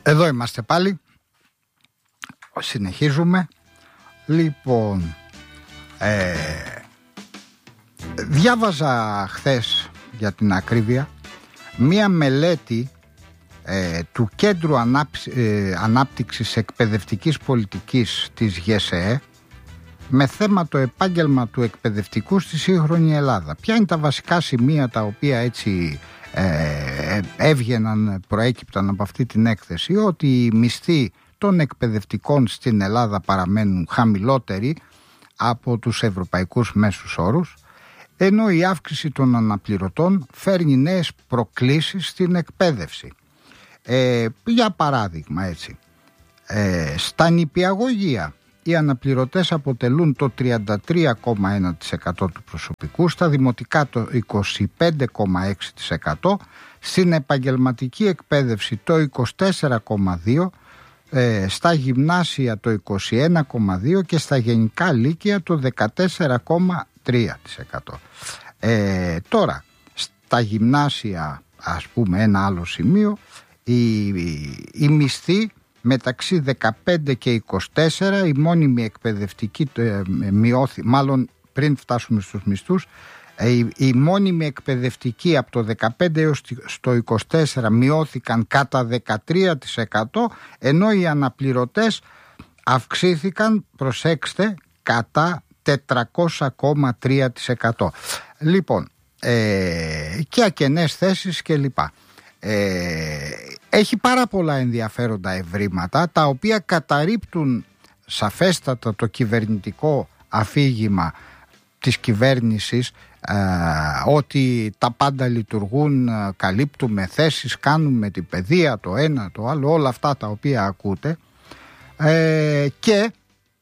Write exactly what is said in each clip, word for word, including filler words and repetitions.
Εδώ είμαστε πάλι. Συνεχίζουμε. Λοιπόν, ε, διάβαζα χθες, για την ακρίβεια, μία μελέτη ε, του Κέντρου Ανάπτυξης, ε, Ανάπτυξης Εκπαιδευτικής Πολιτικής της ΓΕΣΕΕ με θέμα το επάγγελμα του εκπαιδευτικού στη σύγχρονη Ελλάδα. Ποια είναι τα βασικά σημεία τα οποία έτσι ε, έβγαιναν, προέκυπταν από αυτή την έκθεση? Ότι οι μισθοί των εκπαιδευτικών στην Ελλάδα παραμένουν χαμηλότεροι από τους ευρωπαϊκούς μέσους όρους, ενώ η αύξηση των αναπληρωτών φέρνει νέες προκλήσεις στην εκπαίδευση. Ε, για παράδειγμα, έτσι, ε, στα νηπιαγωγεία οι αναπληρωτές αποτελούν το τριάντα τρία κόμμα ένα τοις εκατό του προσωπικού, στα δημοτικά το είκοσι πέντε κόμμα έξι τοις εκατό, στην επαγγελματική εκπαίδευση το είκοσι τέσσερα κόμμα δύο τοις εκατό, στα γυμνάσια το είκοσι ένα κόμμα δύο τοις εκατό και στα γενικά λύκεια το δεκατέσσερα κόμμα τρία τοις εκατό. Ε, τώρα, στα γυμνάσια, ας πούμε, ένα άλλο σημείο, η, η, η μισθή μεταξύ δεκαπέντε και είκοσι τέσσερα, η μόνιμη εκπαιδευτική ε, μειώθη, μάλλον πριν φτάσουμε στους μισθούς, ε, η, η μόνιμη εκπαιδευτική από το δεκαπέντε έως στο είκοσι τέσσερα μειώθηκαν κατά δεκατρία τοις εκατό, ενώ οι αναπληρωτές αυξήθηκαν, προσέξτε, κατά τετρακόσια κόμμα τρία τοις εκατό. Λοιπόν, ε, και ακενές θέσεις κλπ. Ε, έχει πάρα πολλά ενδιαφέροντα ευρήματα, τα οποία καταρρίπτουν σαφέστατα το κυβερνητικό αφήγημα της κυβέρνησης, ε, ότι τα πάντα λειτουργούν, καλύπτουμε θέσεις, κάνουμε την παιδεία, το ένα, το άλλο, όλα αυτά τα οποία ακούτε, ε, και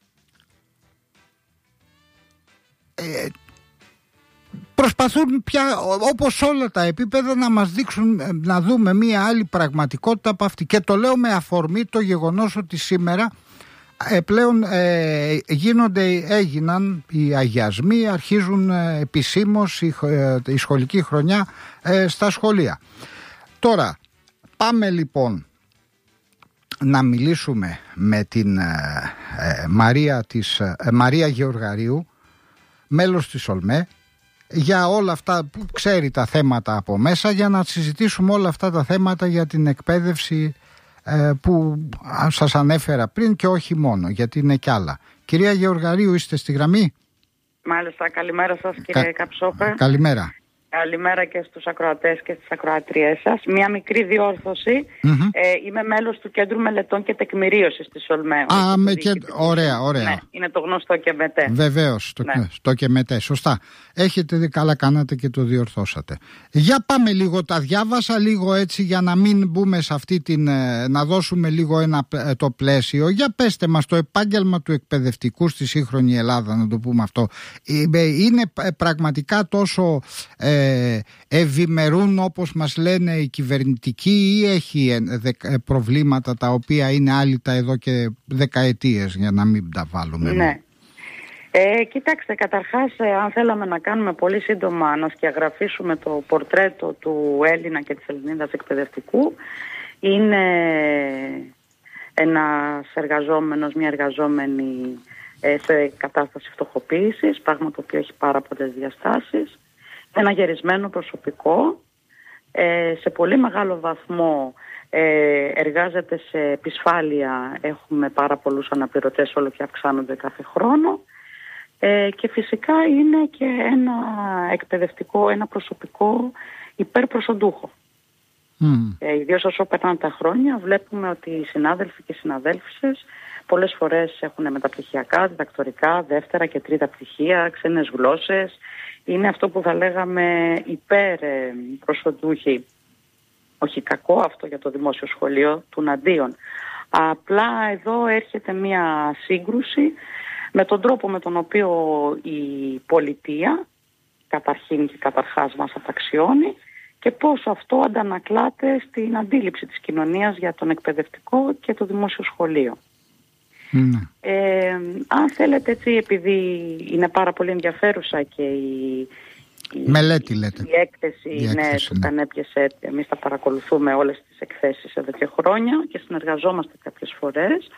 ε, προσπαθούν πια, όπως όλα τα επίπεδα, να μας δείξουν, να δούμε μία άλλη πραγματικότητα από αυτή. Και το λέω με αφορμή το γεγονός ότι σήμερα ε, πλέον ε, γίνονται, έγιναν οι αγιασμοί, αρχίζουν ε, επισήμως η, ε, η σχολική χρονιά ε, στα σχολεία. Τώρα πάμε λοιπόν να μιλήσουμε με την ε, ε, Μαρία, της, ε, Μαρία Γεωργαρίου, μέλος της ΟΛΜΕ, για όλα αυτά που ξέρει τα θέματα από μέσα, για να συζητήσουμε όλα αυτά τα θέματα για την εκπαίδευση ε, που σας ανέφερα πριν, και όχι μόνο, γιατί είναι κι άλλα. Κυρία Γεωργαρίου, είστε στη γραμμή? Μάλιστα, καλημέρα σας κύριε Κα... Καψόπε. Καλημέρα. Καλημέρα και στους ακροατές και στις ακροατριές σας. Μια μικρή διόρθωση. Mm-hmm. Ε, είμαι μέλος του Κέντρου Μελετών και Τεκμηρίωσης της ΟΛΜΕ. Α, με και... ωραία, ωραία. Ναι, είναι το γνωστό και μετέ. Βεβαίως, το, ναι. το και μετέ, σωστά. Έχετε δει, καλά κάνατε και το διορθώσατε. Για πάμε λίγο, τα διάβασα λίγο έτσι για να μην μπούμε σε αυτή την... να δώσουμε λίγο ένα, το πλαίσιο. Για πέστε μας, το επάγγελμα του εκπαιδευτικού στη σύγχρονη Ελλάδα, να το πούμε αυτό, είναι πραγματικά τόσο... Ε, ευημερούν όπως μας λένε οι κυβερνητικοί, ή έχει προβλήματα τα οποία είναι άλυτα εδώ και δεκαετίες, για να μην τα βάλουμε? Ναι. Ε, κοιτάξτε, καταρχάς, ε, αν θέλαμε να κάνουμε πολύ σύντομα, να σκιαγραφίσουμε το πορτρέτο του Έλληνα και της Ελληνίδας εκπαιδευτικού, είναι ένας εργαζόμενος, μια εργαζόμενη ε, σε κατάσταση φτωχοποίησης, πράγμα το οποίο έχει πάρα πολλές διαστάσεις. Ένα γερισμένο προσωπικό, ε, σε πολύ μεγάλο βαθμό ε, εργάζεται σε επισφάλεια. Έχουμε πάρα πολλούς αναπληρωτές, όλο και αυξάνονται κάθε χρόνο, ε, και φυσικά είναι και ένα εκπαιδευτικό, ένα προσωπικό υπερπροσοντούχο. Mm. Ε, ιδίως όσο περνάνε τα χρόνια, βλέπουμε ότι οι συνάδελφοι και οι συναδέλφισες πολλές φορές έχουν μεταπτυχιακά, διδακτορικά, δεύτερα και τρίτα πτυχία, ξένες γλώσσες. Είναι αυτό που θα λέγαμε υπέρ προσοντούχοι. Όχι κακό αυτό για το δημόσιο σχολείο, τουναντίον. Απλά εδώ έρχεται μια σύγκρουση με τον τρόπο με τον οποίο η πολιτεία καταρχήν και καταρχάς μας απαξιώνει, και πώς αυτό αντανακλάται στην αντίληψη της κοινωνίας για τον εκπαιδευτικό και το δημόσιο σχολείο. Mm. Ε, αν θέλετε, έτσι, επειδή είναι πάρα πολύ ενδιαφέρουσα και η, μελέτη λέτε. Η έκθεση, η έκθεση ναι, του ΚΑΝΕΠ-ΓΕΣΕ. Εμείς τα παρακολουθούμε όλες τις εκθέσεις εδώ και χρόνια και συνεργαζόμαστε κάποιες φορές.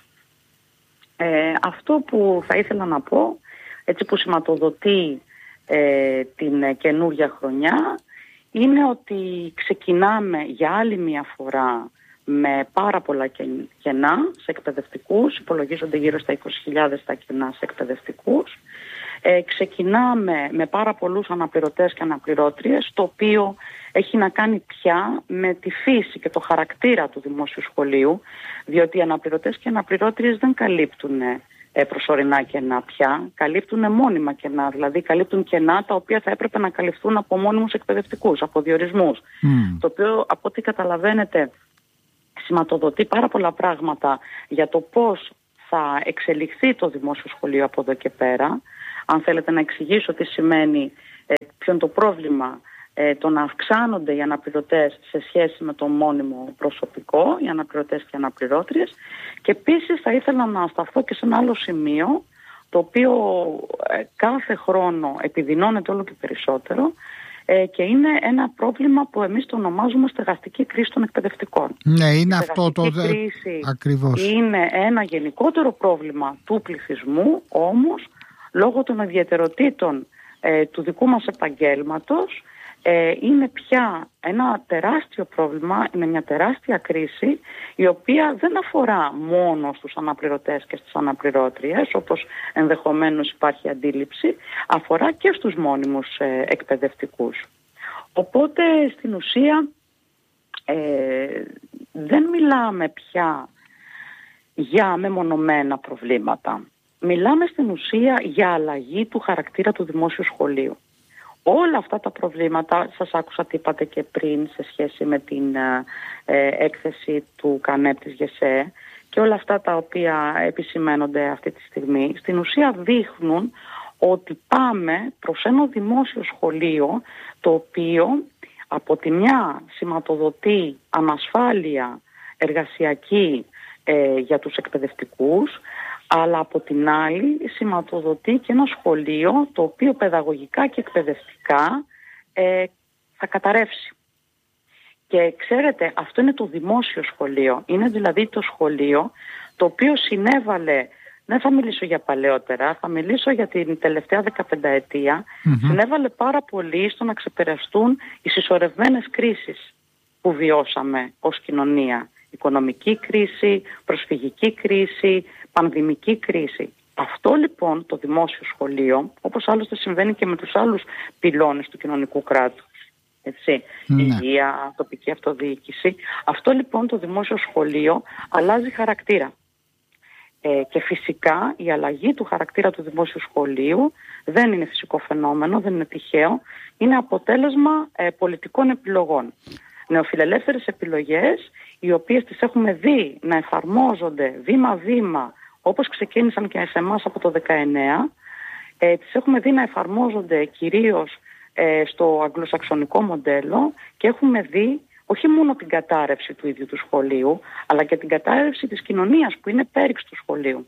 Ε, αυτό που θα ήθελα να πω, έτσι που σηματοδοτεί ε, την καινούργια χρονιά, είναι ότι ξεκινάμε για άλλη μια φορά με πάρα πολλά κενά σε εκπαιδευτικούς, υπολογίζονται γύρω στα είκοσι χιλιάδες τα κενά σε εκπαιδευτικούς. Ε, ξεκινάμε με πάρα πολλούς αναπληρωτές και αναπληρώτριες, το οποίο έχει να κάνει πια με τη φύση και το χαρακτήρα του δημόσιου σχολείου, διότι οι αναπληρωτές και αναπληρώτριες δεν καλύπτουν ε, προσωρινά κενά πια, καλύπτουν μόνιμα κενά, δηλαδή καλύπτουν κενά τα οποία θα έπρεπε να καλυφθούν από μόνιμους εκπαιδευτικούς, από διορισμούς, mm. το οποίο από ό,τι καταλαβαίνετε σηματοδοτεί πάρα πολλά πράγματα για το πώς θα εξελιχθεί το δημόσιο σχολείο από εδώ και πέρα. Αν θέλετε να εξηγήσω τι σημαίνει, ε, ποιο είναι το πρόβλημα, ε, το να αυξάνονται οι αναπληρωτές σε σχέση με το μόνιμο προσωπικό, οι αναπληρωτές και αναπληρώτριες. Και επίσης θα ήθελα να σταθώ και σε ένα άλλο σημείο, το οποίο ε, κάθε χρόνο επιδεινώνεται όλο και περισσότερο, ε, και είναι ένα πρόβλημα που εμείς το ονομάζουμε στεγαστική κρίση των εκπαιδευτικών. Ναι, είναι αυτό το δε... ακριβώς. Είναι ένα γενικότερο πρόβλημα του πληθυσμού, όμως λόγω των ιδιαιτεροτήτων ε, του δικού μας επαγγέλματος ε, είναι πια ένα τεράστιο πρόβλημα, είναι μια τεράστια κρίση, η οποία δεν αφορά μόνο στους αναπληρωτές και στις αναπληρώτριες, όπως ενδεχομένως υπάρχει αντίληψη, αφορά και στους μόνιμους ε, εκπαιδευτικούς. Οπότε στην ουσία ε, δεν μιλάμε πια για μεμονωμένα προβλήματα. Μιλάμε στην ουσία για αλλαγή του χαρακτήρα του δημόσιου σχολείου. Όλα αυτά τα προβλήματα, σας άκουσα τι είπατε και πριν σε σχέση με την ε, έκθεση του ΚΑΝΕΠ της ΓΕΣΕ και όλα αυτά τα οποία επισημαίνονται αυτή τη στιγμή, στην ουσία δείχνουν ότι πάμε προς ένα δημόσιο σχολείο το οποίο από τη μια σηματοδοτεί ανασφάλεια εργασιακή ε, για τους εκπαιδευτικούς, αλλά από την άλλη σηματοδοτεί και ένα σχολείο το οποίο παιδαγωγικά και εκπαιδευτικά ε, θα καταρρεύσει. Και ξέρετε, αυτό είναι το δημόσιο σχολείο. Είναι δηλαδή το σχολείο το οποίο συνέβαλε, δεν θα μιλήσω για παλαιότερα, θα μιλήσω για την τελευταία δεκαπενταετία, mm-hmm. συνέβαλε πάρα πολύ στο να ξεπεραστούν οι συσσωρευμένες κρίσεις που βιώσαμε ως κοινωνία. Οικονομική κρίση, προσφυγική κρίση, πανδημική κρίση. Αυτό λοιπόν το δημόσιο σχολείο, όπως άλλωστε συμβαίνει και με τους άλλους πυλώνες του κοινωνικού κράτους, έτσι, ναι. υγεία, τοπική αυτοδιοίκηση, αυτό λοιπόν το δημόσιο σχολείο αλλάζει χαρακτήρα. Ε, και φυσικά η αλλαγή του χαρακτήρα του δημόσιου σχολείου δεν είναι φυσικό φαινόμενο, δεν είναι τυχαίο, είναι αποτέλεσμα ε, πολιτικών επιλογών. Νεοφιλελεύθερες επιλογές, οι οποίες τις έχουμε δει να εφαρμόζονται βήμα-βήμα, όπως ξεκίνησαν και σε εμάς από το δεκαεννέα, ε, τις έχουμε δει να εφαρμόζονται κυρίως ε, στο αγγλοσαξονικό μοντέλο και έχουμε δει όχι μόνο την κατάρρευση του ίδιου του σχολείου, αλλά και την κατάρρευση της κοινωνίας που είναι πέριξ του σχολείου.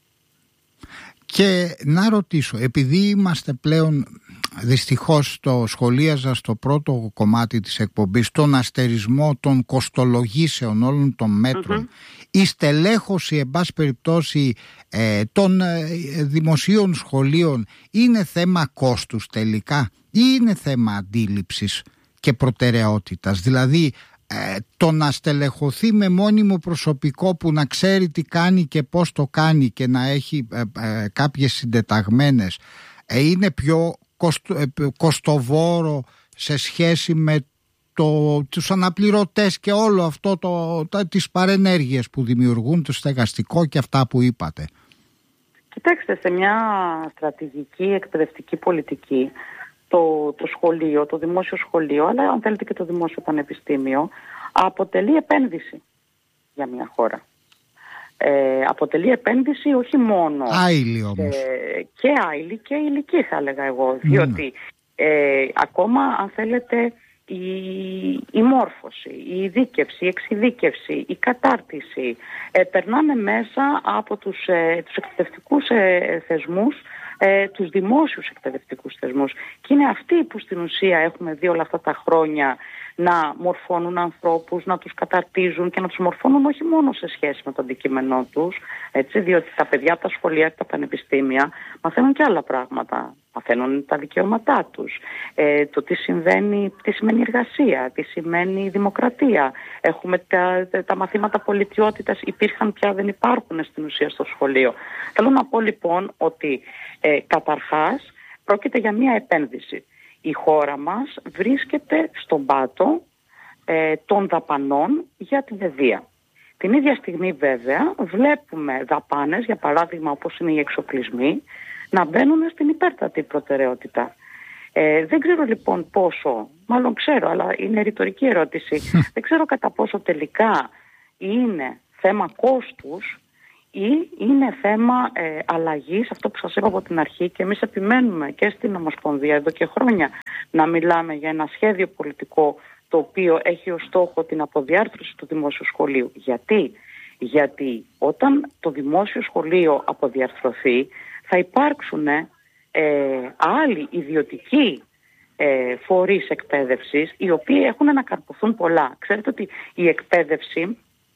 Και να ρωτήσω, επειδή είμαστε πλέον δυστυχώς το σχολίαζα στο πρώτο κομμάτι της εκπομπής τον αστερισμό των κοστολογήσεων όλων των μέτρων, mm-hmm. η στελέχωση εν πάση περιπτώσει ε, των ε, δημοσίων σχολείων είναι θέμα κόστους τελικά ή είναι θέμα αντίληψης και προτεραιότητας? Δηλαδή ε, το να στελεχωθεί με μόνιμο προσωπικό που να ξέρει τι κάνει και πώς το κάνει και να έχει ε, ε, κάποιες συντεταγμένες ε, είναι πιο κοστο, ε, κοστοβόρο σε σχέση με το, τους αναπληρωτές και όλο αυτό το, το, τις παρενέργειες που δημιουργούν, το στεγαστικό και αυτά που είπατε? Κοιτάξτε, σε μια στρατηγική εκπαιδευτική πολιτική Το, το σχολείο, το δημόσιο σχολείο, αλλά αν θέλετε και το δημόσιο πανεπιστήμιο, αποτελεί επένδυση για μια χώρα. Ε, αποτελεί επένδυση όχι μόνο άειλη όμως. Ε, και άειλη και ηλική θα έλεγα εγώ, διότι ε, ακόμα αν θέλετε η, η μόρφωση, η ειδίκευση, η εξειδίκευση, η κατάρτιση ε, περνάνε μέσα από τους, ε, τους εκπαιδευτικούς ε, θεσμούς ε, τους δημόσιους εκπαιδευτικούς θεσμούς. Και είναι αυτοί που στην ουσία έχουμε δει όλα αυτά τα χρόνια να μορφώνουν ανθρώπους, να τους καταρτίζουν και να τους μορφώνουν όχι μόνο σε σχέση με το αντικείμενό τους, έτσι, διότι τα παιδιά από τα σχολεία και τα πανεπιστήμια μαθαίνουν και άλλα πράγματα. Μαθαίνουν τα δικαιώματά τους, ε, το τι συμβαίνει, τι σημαίνει εργασία, τι σημαίνει δημοκρατία. Έχουμε τα, τα μαθήματα πολιτιότητας, υπήρχαν πια, δεν υπάρχουν στην ουσία στο σχολείο. Θέλω να πω λοιπόν ότι ε, καταρχάς πρόκειται για μια επένδυση. Η χώρα μας βρίσκεται στον πάτο ε, των δαπανών για την παιδεία. Την ίδια στιγμή βέβαια βλέπουμε δαπάνες, για παράδειγμα όπως είναι οι εξοπλισμοί, να μπαίνουν στην υπέρτατη προτεραιότητα. Ε, δεν ξέρω λοιπόν πόσο, μάλλον ξέρω, αλλά είναι ρητορική ερώτηση, δεν ξέρω κατά πόσο τελικά είναι θέμα κόστους ή είναι θέμα ε, αλλαγής, αυτό που σας είπα από την αρχή, και εμείς επιμένουμε και στην Ομοσπονδία εδώ και χρόνια να μιλάμε για ένα σχέδιο πολιτικό το οποίο έχει ως στόχο την αποδιάρθρωση του δημόσιου σχολείου. Γιατί? Γιατί όταν το δημόσιο σχολείο αποδιαρθρωθεί θα υπάρξουν ε, άλλοι ιδιωτικοί ε, φορείς εκπαίδευσης οι οποίοι έχουν να καρποθούν πολλά. Ξέρετε ότι η εκπαίδευση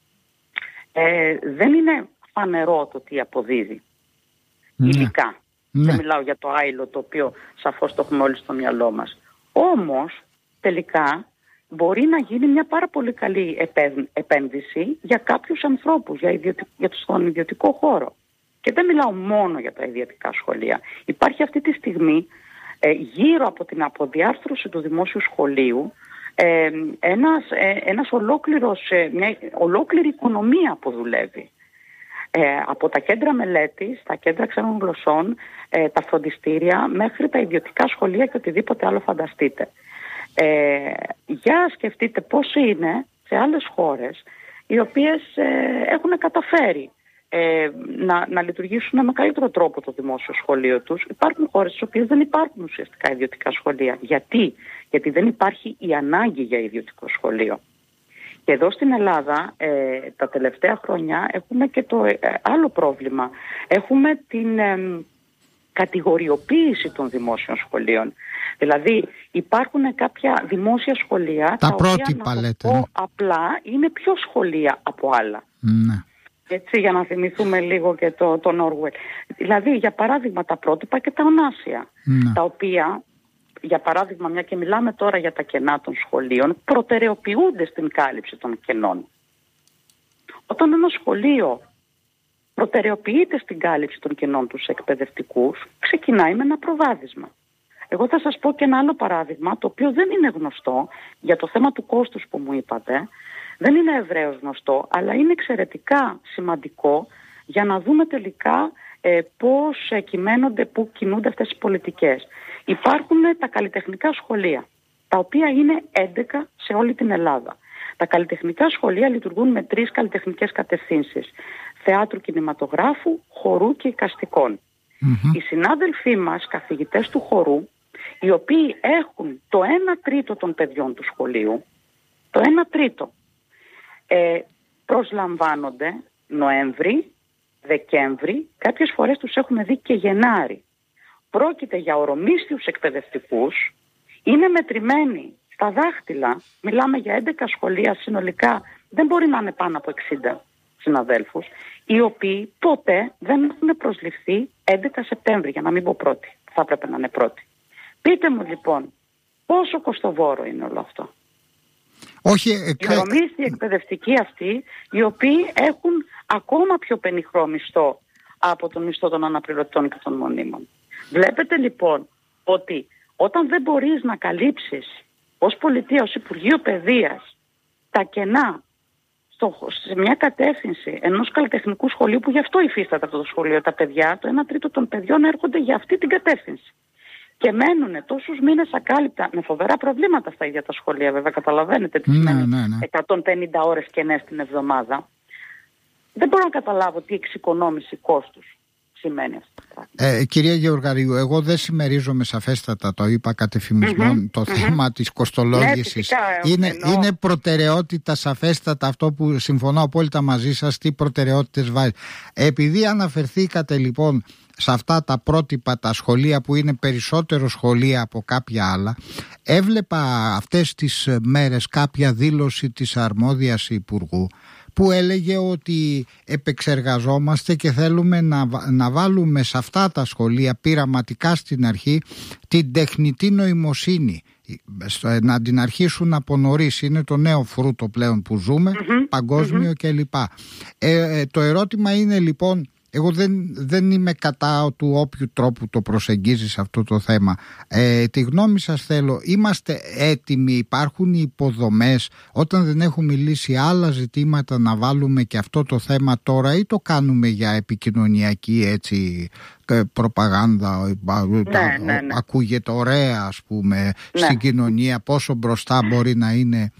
ε, δεν είναι φανερό το τι αποδίδει. Ναι. Υλικά. Ναι. Δεν μιλάω για το άειλο το οποίο σαφώς το έχουμε όλοι στο μυαλό μας. Όμως τελικά μπορεί να γίνει μια πάρα πολύ καλή επένδυση για κάποιους ανθρώπους, για, ιδιωτικ... για τον ιδιωτικό χώρο. Και δεν μιλάω μόνο για τα ιδιωτικά σχολεία. Υπάρχει αυτή τη στιγμή ε, γύρω από την αποδιάρθρωση του δημόσιου σχολείου ε, ένας, ε, ένας ολόκληρος, ε, μια ολόκληρη οικονομία που δουλεύει. Ε, από τα κέντρα μελέτης, τα κέντρα ξένων γλωσσών, ε, τα φροντιστήρια, μέχρι τα ιδιωτικά σχολεία και οτιδήποτε άλλο φανταστείτε. Ε, για σκεφτείτε πώς είναι σε άλλες χώρες οι οποίες ε, έχουν καταφέρει ε, να, να λειτουργήσουν με καλύτερο τρόπο το δημόσιο σχολείο τους. Υπάρχουν χώρες στις οποίες δεν υπάρχουν ουσιαστικά ιδιωτικά σχολεία. Γιατί? Γιατί δεν υπάρχει η ανάγκη για ιδιωτικό σχολείο. Και εδώ στην Ελλάδα ε, τα τελευταία χρόνια έχουμε και το ε, άλλο πρόβλημα. Έχουμε την ε, κατηγοριοποίηση των δημόσιων σχολείων. Δηλαδή υπάρχουν κάποια δημόσια σχολεία τα, τα πρότυπα, οποία, να λέτε, πω ναι. απλά, είναι πιο σχολεία από άλλα. Ναι. Έτσι, για να θυμηθούμε λίγο και το, το Νόρουελ. Δηλαδή, για παράδειγμα, τα πρότυπα και τα ονάσια, ναι. τα οποία, για παράδειγμα, μια και μιλάμε τώρα για τα κενά των σχολείων, προτεραιοποιούνται στην κάλυψη των κενών. Όταν ένα σχολείο προτεραιοποιείται στην κάλυψη των κενών τους εκπαιδευτικούς, ξεκινάει με ένα προβάδισμα. Εγώ θα σας πω και ένα άλλο παράδειγμα, το οποίο δεν είναι γνωστό για το θέμα του κόστους που μου είπατε. Δεν είναι ευρέως γνωστό, αλλά είναι εξαιρετικά σημαντικό για να δούμε τελικά ε, πώς κυμαίνονται, πού κινούνται αυτές οι πολιτικές. Υπάρχουν τα καλλιτεχνικά σχολεία, τα οποία είναι έντεκα σε όλη την Ελλάδα. Τα καλλιτεχνικά σχολεία λειτουργούν με τρεις καλλιτεχνικές κατευθύνσεις. Θεάτρου, κινηματογράφου, χορού και εικαστικών. Mm-hmm. Οι συνάδελφοί μας, καθηγητές του χορού, οι οποίοι έχουν το ένα τρίτο των παιδιών του σχολείου, το ένα τρίτο, ε, προσλαμβάνονται Νοέμβρη, Δεκέμβρη, κάποιες φορές τους έχουμε δει και Γενάρη. Πρόκειται για ορομίσθιους εκπαιδευτικούς, είναι μετρημένοι στα δάχτυλα, μιλάμε για έντεκα σχολεία συνολικά, δεν μπορεί να είναι πάνω από εξήντα συναδέλφους, οι οποίοι ποτέ δεν έχουν προσληφθεί έντεκα Σεπτέμβρη, για να μην πω πρώτη, θα έπρεπε να είναι πρώτη. Πείτε μου λοιπόν, πόσο κοστοβόρο είναι όλο αυτό. Όχι, οι ορομίσθιοι εκπαιδευτικοί αυτοί, οι οποίοι έχουν ακόμα πιο πενιχρό μισθό από τον μισθό των αναπληρωτών και των μονίμων. Βλέπετε λοιπόν ότι όταν δεν μπορείς να καλύψεις ως πολιτεία, ως Υπουργείο Παιδείας τα κενά στο, σε μια κατεύθυνση ενός καλλιτεχνικού σχολείου, που γι' αυτό υφίσταται αυτό το σχολείο, τα παιδιά, το ένα τρίτο των παιδιών έρχονται για αυτή την κατεύθυνση. Και μένουν τόσους μήνες ακάλυπτα, με φοβερά προβλήματα στα ίδια τα σχολεία, βέβαια, καταλαβαίνετε τι σημαίνει ναι, ναι, ναι. εκατόν πενήντα ώρες κενές την εβδομάδα. Δεν μπορώ να καταλάβω τι εξοικονόμηση κόστους σημαίνει αυτό. Ε, κυρία Γεωργαρίου, εγώ δεν συμμερίζομαι σαφέστατα, το είπα κατεφημισμόν, mm-hmm, το mm-hmm. θέμα της κοστολόγησης. Ναι, είναι, είναι προτεραιότητα σαφέστατα αυτό που συμφωνώ απόλυτα μαζί σας, τι προτεραιότητες βάζει. Επειδή αναφερθήκατε λοιπόν σε αυτά τα πρότυπα, τα σχολεία που είναι περισσότερο σχολεία από κάποια άλλα. Έβλεπα αυτές τις μέρες κάποια δήλωση της αρμόδιας υπουργού που έλεγε ότι επεξεργαζόμαστε και θέλουμε να, να βάλουμε σε αυτά τα σχολεία πειραματικά στην αρχή την τεχνητή νοημοσύνη, να την αρχίσουν από νωρίς. Είναι το νέο φρούτο πλέον που ζούμε, mm-hmm. παγκόσμιο mm-hmm. κλπ. Ε, το ερώτημα είναι λοιπόν, εγώ δεν, δεν είμαι κατά του όποιου τρόπου το προσεγγίζεις αυτό το θέμα. Ε, τη γνώμη σας θέλω. Είμαστε έτοιμοι, υπάρχουν οι υποδομές όταν δεν έχουμε λύσει άλλα ζητήματα να βάλουμε και αυτό το θέμα τώρα, ή το κάνουμε για επικοινωνιακή έτσι προπαγάνδα? Ναι, ναι, ναι. Ακούγεται ωραία, ας πούμε, ναι. στην κοινωνία, πόσο μπροστά μπορεί να είναι.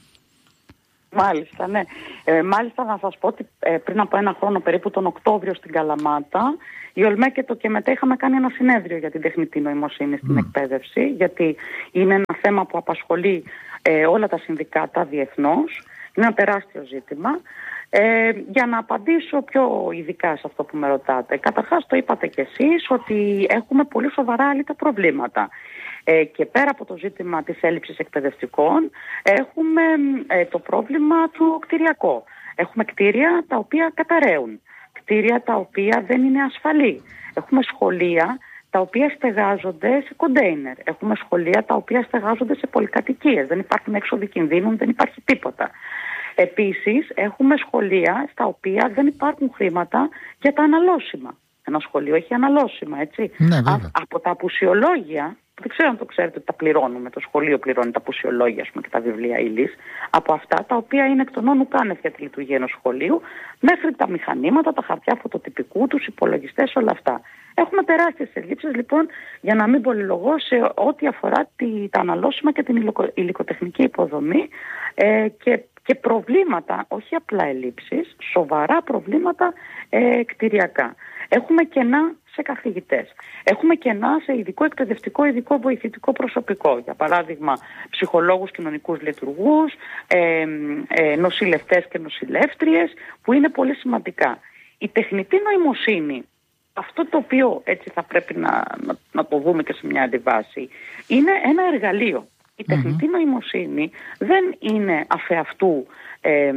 Μάλιστα, ναι. Ε, μάλιστα να σας πω ότι ε, πριν από ένα χρόνο περίπου, τον Οκτώβριο στην Καλαμάτα, η ΟΛΜΕ και το ΚΕΜΕΤΕ είχαμε κάνει ένα συνέδριο για την τεχνητή νοημοσύνη στην mm. εκπαίδευση, γιατί είναι ένα θέμα που απασχολεί ε, όλα τα συνδικάτα διεθνώς. Είναι ένα τεράστιο ζήτημα. Ε, για να απαντήσω πιο ειδικά σε αυτό που με ρωτάτε. Καταρχάς το είπατε κι εσείς ότι έχουμε πολύ σοβαρά άλλα προβλήματα. Ε, και πέρα από το ζήτημα της έλλειψης εκπαιδευτικών, έχουμε ε, το πρόβλημα του κτηριακό. Έχουμε κτίρια τα οποία καταραίουν, κτίρια τα οποία δεν είναι ασφαλή. Έχουμε σχολεία τα οποία στεγάζονται σε κοντέινερ. Έχουμε σχολεία τα οποία στεγάζονται σε πολυκατοικίες. Δεν υπάρχουν έξοδοι κινδύνων, δεν υπάρχει τίποτα. Επίσης, έχουμε σχολεία στα οποία δεν υπάρχουν χρήματα για τα αναλώσιμα. Ένα σχολείο έχει αναλώσιμα, έτσι. Ναι, Α, από τα απουσιολόγια, δεν ξέρω αν το ξέρετε ότι τα πληρώνουμε, το σχολείο πληρώνει τα απουσιολόγια, ας πούμε, και τα βιβλία ύλης, από αυτά τα οποία είναι εκ των όνου κάνευ για τη λειτουργία ενός σχολείου, μέχρι τα μηχανήματα, τα χαρτιά φωτοτυπικού, τους υπολογιστές, όλα αυτά. Έχουμε τεράστιες ελλείψεις, λοιπόν, για να μην πολυλογώ, σε ό,τι αφορά τη, τα αναλώσιμα και την υλικο, υλικοτεχνική υποδομή ε, και, και προβλήματα, όχι απλά ελλείψεις, σοβαρά προβλήματα ε, κτηριακά. Έχουμε κενά σε καθηγητές. Έχουμε κενά σε ειδικό εκπαιδευτικό, ειδικό βοηθητικό προσωπικό. Για παράδειγμα, ψυχολόγους, κοινωνικούς λειτουργούς, ε, ε, νοσηλευτές και νοσηλεύτριες, που είναι πολύ σημαντικά. Η τεχνητή νοημοσύνη, αυτό το οποίο έτσι θα πρέπει να, να, να το δούμε και σε μια αντιβάση, είναι ένα εργαλείο. Η τεχνητή mm-hmm. νοημοσύνη δεν είναι αφεαυτού ε,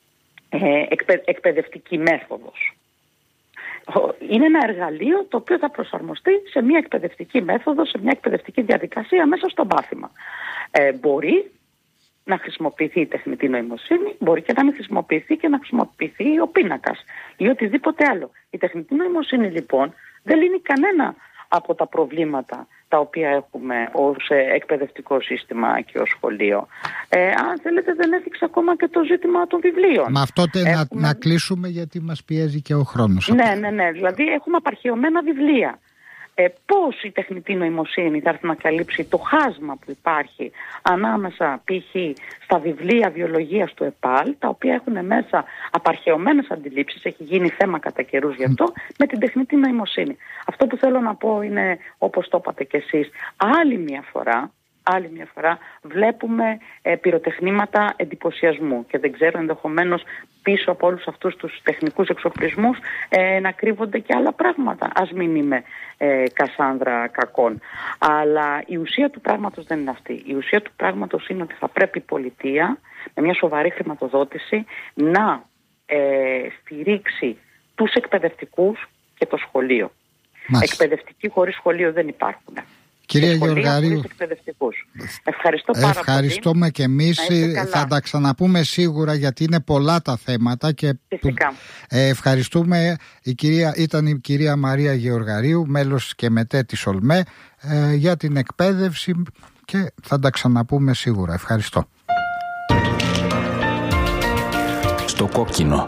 ε, εκπαι, εκπαιδευτική μέθοδος. Είναι ένα εργαλείο το οποίο θα προσαρμοστεί σε μια εκπαιδευτική μέθοδο, σε μια εκπαιδευτική διαδικασία μέσα στο μάθημα. Ε, μπορεί να χρησιμοποιηθεί η τεχνητή νοημοσύνη, μπορεί και να μην χρησιμοποιηθεί και να χρησιμοποιηθεί ο πίνακας ή οτιδήποτε άλλο. Η τεχνητή νοημοσύνη λοιπόν δεν λύνει κανένα από τα προβλήματα τα οποία έχουμε ως εκπαιδευτικό σύστημα και ως σχολείο. Ε, αν θέλετε, δεν έθιξε ακόμα και το ζήτημα των βιβλίων. Μα αυτό έχουμε... να, να κλείσουμε, γιατί μας πιέζει και ο χρόνος. Ναι, ναι, ναι. Δηλαδή έχουμε απαρχαιωμένα βιβλία. Ε, πώς η τεχνητή νοημοσύνη θα έρθει να καλύψει το χάσμα που υπάρχει ανάμεσα π.χ. στα βιβλία βιολογίας του ΕΠΑΛ, τα οποία έχουν μέσα απαρχαιωμένες αντιλήψεις, έχει γίνει θέμα κατά καιρούς γι' αυτό, με την τεχνητή νοημοσύνη. Αυτό που θέλω να πω είναι, όπως το είπατε κι εσείς, άλλη μια φορά, άλλη μια φορά βλέπουμε ε, πυροτεχνήματα εντυπωσιασμού και δεν ξέρω, ενδεχομένως πίσω από όλους αυτούς τους τεχνικούς εξοπλισμούς ε, να κρύβονται και άλλα πράγματα. Ας μην είμαι ε, Κασάνδρα κακών. Αλλά η ουσία του πράγματος δεν είναι αυτή. Η ουσία του πράγματος είναι ότι θα πρέπει η πολιτεία με μια σοβαρή χρηματοδότηση να ε, στηρίξει τους εκπαιδευτικούς και το σχολείο. Μάλιστα. Εκπαιδευτικοί χωρίς σχολείο δεν υπάρχουν. Κυρία Γεωργαρίου, ευχαριστώ πάρα πολύ. Ευχαριστούμε και εμείς. Θα τα ξαναπούμε σίγουρα, γιατί είναι πολλά τα θέματα. Και φυσικά. Ε, ευχαριστούμε. Η κυρία, ήταν η κυρία Μαρία Γεωργαρίου, μέλος και ΚΕΜΕΤΕ της ΟΛΜΕ, ε, για την εκπαίδευση, και θα τα ξαναπούμε σίγουρα. Ευχαριστώ. Στο κόκκινο.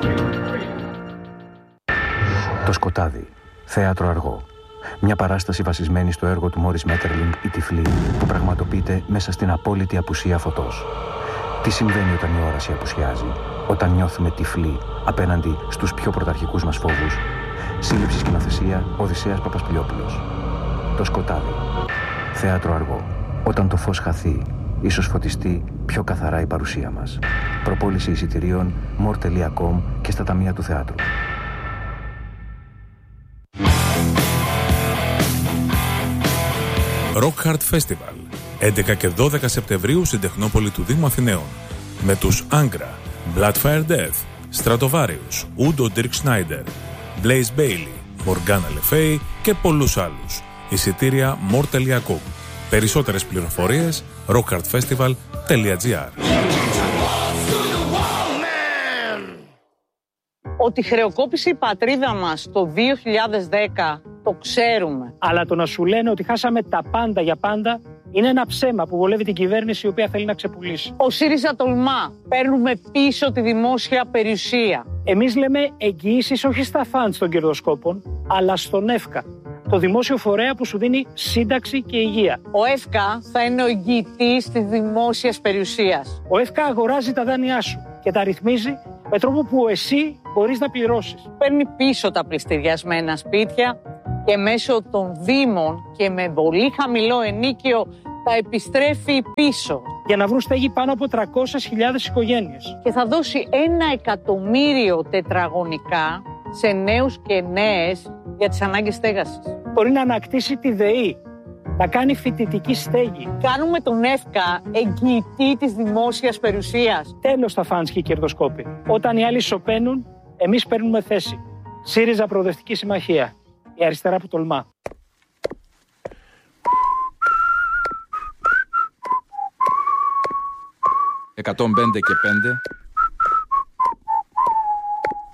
Το σκοτάδι. Θέατρο αργό. Μια παράσταση βασισμένη στο έργο του Μόρις Μέττερλινγκ «Η Τυφλή», που πραγματοποιείται μέσα στην απόλυτη απουσία φωτός. Τι συμβαίνει όταν η όραση απουσιάζει, όταν νιώθουμε τυφλοί απέναντι στους πιο πρωταρχικούς μας φόβους? Σύλληψη σκηνοθεσία Οδυσσέας Παπασπηλιόπουλος. Το σκοτάδι. Θέατρο αργό. Όταν το φως χαθεί, ίσως φωτιστεί πιο καθαρά η παρουσία μας. Προπόληση εισιτηρίων more τελεία com και στα ταμεία του θεάτρου. Rock Hard Festival, έντεκα και δώδεκα Σεπτεμβρίου στην Τεχνόπολη του Δήμου Αθηναίων, με τους Angra, Bloodfire Death, Stratovarius, Udo Dirk Schneider, Blaze Bailey, Morgana Le Fay και πολλούς άλλους. Εισιτήρια more τελεία com. Περισσότερες πληροφορίες rock hard festival τελεία gr. Ότι χρεοκόπησε η πατρίδα μας το δύο χιλιάδες δέκα, το ξέρουμε. Αλλά το να σου λένε ότι χάσαμε τα πάντα για πάντα είναι ένα ψέμα που βολεύει την κυβέρνηση, η οποία θέλει να ξεπουλήσει. Ο ΣΥΡΙΖΑ τολμά. Παίρνουμε πίσω τη δημόσια περιουσία. Εμείς λέμε εγγυήσεις όχι στα φαντς των κερδοσκόπων, αλλά στον ΕΦΚΑ, το δημόσιο φορέα που σου δίνει σύνταξη και υγεία. Ο ΕΦΚΑ θα είναι ο εγγυητής της δημόσιας περιουσίας. Ο ΕΦΚΑ αγοράζει τα δάνειά σου και τα ρυθμίζει με τρόπο που εσύ μπορείς να πληρώσεις. Παίρνει πίσω τα πληστηριασμένα σπίτια και μέσω των δήμων και με πολύ χαμηλό ενίκιο τα επιστρέφει πίσω. Για να βρουν στέγη πάνω από τριακόσιες χιλιάδες οικογένειες. Και θα δώσει ένα εκατομμύριο τετραγωνικά σε νέους και νέες για τις ανάγκες στέγασης. Μπορεί να ανακτήσει τη ΔΕΗ, να κάνει φοιτητική στέγη. Κάνουμε τον ΕΦΚΑ εγγυητή της δημόσιας περιουσίας. Τέλος τα φαντς και οι κερδοσκόποι. Όταν οι άλλοι σωπαίνουν, εμείς παίρνουμε θέση. ΣΥΡΙΖΑ Προοδευτική Συμμαχία. Η αριστερά που τολμά. εκατόν πέντε και πέντε